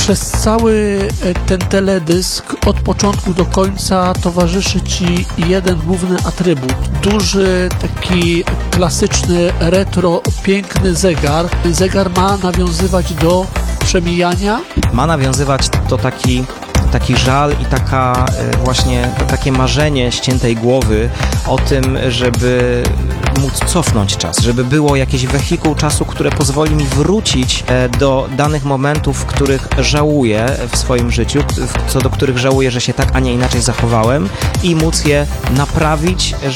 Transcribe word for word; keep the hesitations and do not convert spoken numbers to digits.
Przez cały ten teledysk od początku do końca towarzyszy Ci jeden główny atrybut. Duży, taki klasyczny, retro, piękny zegar. Zegar ma nawiązywać do przemijania. Ma nawiązywać do taki taki żal i taka właśnie takie marzenie ściętej głowy o tym, żeby móc cofnąć czas, żeby było jakieś wehikuł czasu, które pozwoli mi wrócić do danych momentów, których żałuję w swoim życiu, co do których żałuję, że się tak, a nie inaczej zachowałem i móc je naprawić,